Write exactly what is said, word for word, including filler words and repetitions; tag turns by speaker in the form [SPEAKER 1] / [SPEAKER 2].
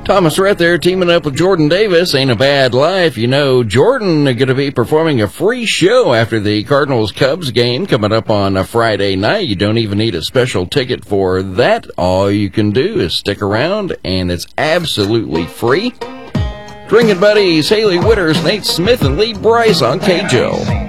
[SPEAKER 1] Thomas Rhett there teaming up with Jordan Davis. Ain't a Bad Life. You know, Jordan going to be performing a free show after the Cardinals-Cubs game coming up on a Friday night. You don't even need a special ticket for that. All you can do is stick around, and it's absolutely free. Drinking Buddies, Haley Witters, Nate Smith, and Lee Bryce on K J O.